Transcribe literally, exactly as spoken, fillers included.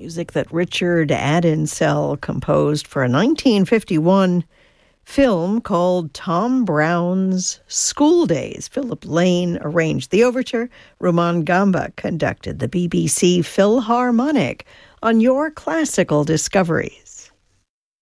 music that Richard Addinsell composed for a nineteen fifty-one film called Tom Brown's School Days. Philip Lane arranged the overture. Roman Gamba conducted the B B C Philharmonic on Your Classical Discoveries.